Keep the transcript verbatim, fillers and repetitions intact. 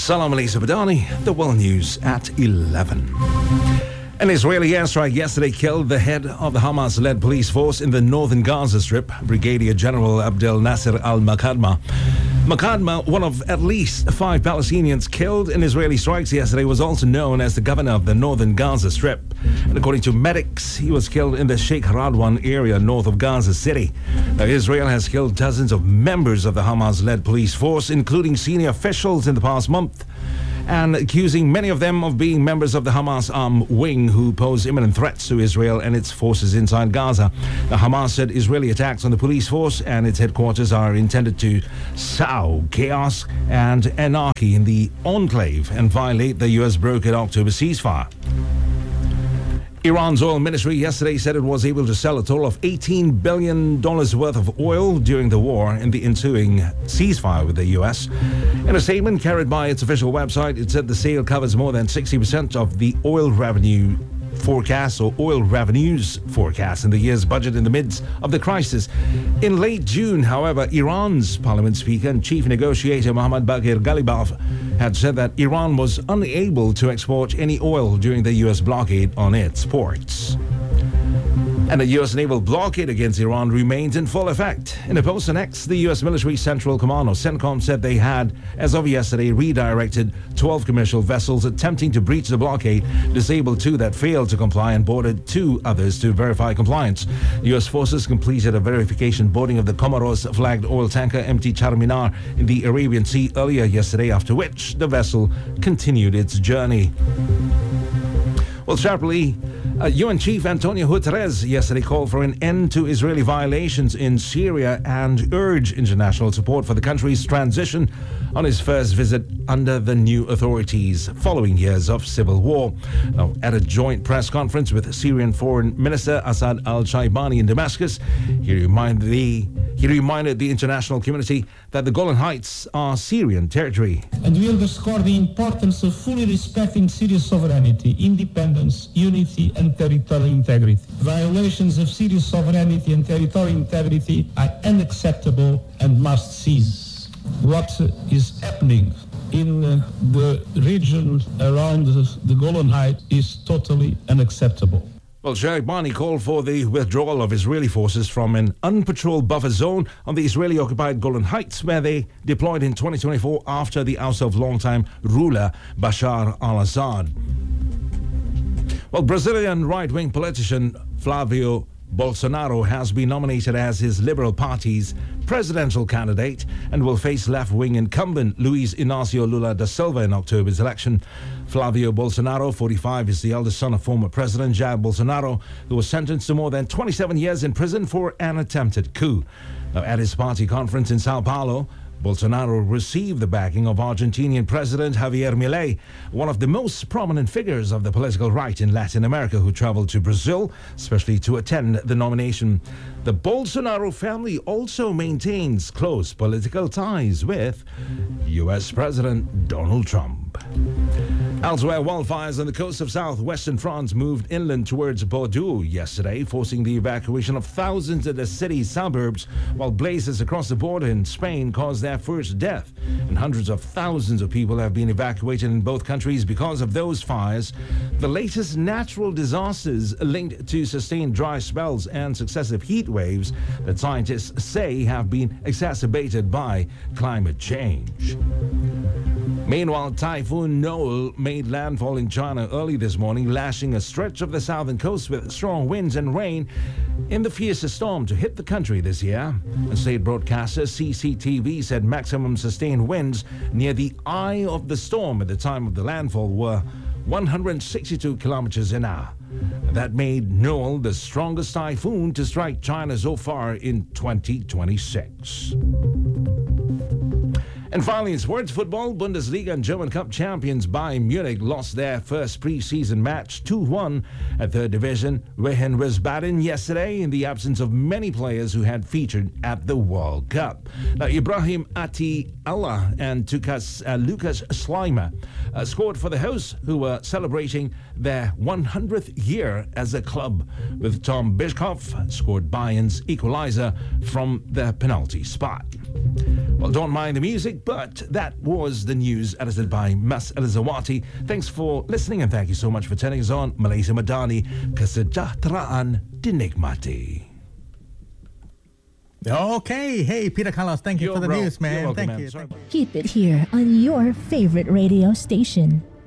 Salam alaikum Badani, the world news at eleven. An Israeli airstrike yesterday killed the head of the Hamas-led police force in the northern Gaza Strip, Brigadier General Abdel Nasser al-Makadma. Makadma, one of at least five Palestinians killed in Israeli strikes yesterday, was also known as the governor of the northern Gaza Strip. And according to medics, he was killed in the Sheikh Radwan area north of Gaza City. Now, Israel has killed dozens of members of the Hamas-led police force, including senior officials in the past month, and accusing many of them of being members of the Hamas armed wing who pose imminent threats to Israel and its forces inside Gaza. The Hamas said Israeli attacks on the police force and its headquarters are intended to sow chaos and anarchy in the enclave and violate the U S brokered October ceasefire. Iran's oil ministry yesterday said it was able to sell a total of eighteen billion dollars worth of oil during the war and the ensuing ceasefire with the U S. In a statement carried by its official website, it said the sale covers more than sixty percent of the oil revenue forecast or oil revenues forecast in the year's budget in the midst of the crisis. In late June, however, Iran's parliament speaker and chief negotiator Mohammad Bagher Ghalibaf had said that Iran was unable to export any oil during the U S blockade on its ports. And the U S naval blockade against Iran remains in full effect. In a post on X, the U S Military Central Command, or CENTCOM, said they had, as of yesterday, redirected twelve commercial vessels attempting to breach the blockade, disabled two that failed to comply, and boarded two others to verify compliance. U S forces completed a verification boarding of the Comoros-flagged oil tanker M T Charminar in the Arabian Sea earlier yesterday, after which the vessel continued its journey. Well, sharply, uh, U N Chief Antonio Guterres yesterday called for an end to Israeli violations in Syria and urged international support for the country's transition on his first visit under the new authorities following years of civil war. Now, at a joint press conference with Syrian Foreign Minister Assad al-Shaibani in Damascus, he reminded the he reminded the international community that the Golan Heights are Syrian territory. And we underscore the importance of fully respecting Syria's sovereignty, independence, unity, and territorial integrity. Violations of Syria's sovereignty and territorial integrity are unacceptable and must cease. What is happening in uh, the region around the, the Golan Heights is totally unacceptable. Well, Shaibani called for the withdrawal of Israeli forces from an unpatrolled buffer zone on the Israeli-occupied Golan Heights, where they deployed in twenty twenty-four after the oust of longtime ruler Bashar al-Assad. Well, Brazilian right-wing politician Flavio Bolsonaro has been nominated as his Liberal Party's presidential candidate and will face left-wing incumbent Luiz Inácio Lula da Silva in October's election. Flavio Bolsonaro, forty-five, is the eldest son of former President Jair Bolsonaro, who was sentenced to more than twenty-seven years in prison for an attempted coup. Now, at his party conference in Sao Paulo, Bolsonaro received the backing of Argentinian President Javier Milei, one of the most prominent figures of the political right in Latin America, who traveled to Brazil, especially to attend the nomination. The Bolsonaro family also maintains close political ties with U S President Donald Trump. Elsewhere, wildfires on the coast of southwestern France moved inland towards Bordeaux yesterday, forcing the evacuation of thousands of the city's suburbs, while blazes across the border in Spain caused their first death. And hundreds of thousands of people have been evacuated in both countries because of those fires, the latest natural disasters linked to sustained dry spells and successive heat waves that scientists say have been exacerbated by climate change. Meanwhile, Typhoon Noel made landfall in China early this morning, lashing a stretch of the southern coast with strong winds and rain in the fiercest storm to hit the country this year. A state broadcaster C C T V said maximum sustained winds near the eye of the storm at the time of the landfall were one hundred sixty-two kilometers an hour. That made Noel the strongest typhoon to strike China so far in twenty twenty-six. And finally, in sports football, Bundesliga and German Cup champions Bayern Munich lost their first pre-season match two one at third division Wien Wiesbaden yesterday in the absence of many players who had featured at the World Cup. Now, Ibrahim Ati-Allah and Tukas, uh, Lucas Slimer uh, scored for the hosts, who were celebrating their one hundredth year as a club, with Tom Bischhoff scored Bayern's equalizer from the penalty spot. Well, don't mind the music, but that was the news edited by Mas Elizawati. Thanks for listening and thank you so much for turning us on. Malaysia Madani, Kesejahteraan Dinikmati. Okay, hey Peter Carlos, thank you Yo, for the bro. news, man. You're welcome, Thank man. you. Sorry. Thank you. Keep it here on your favorite radio station.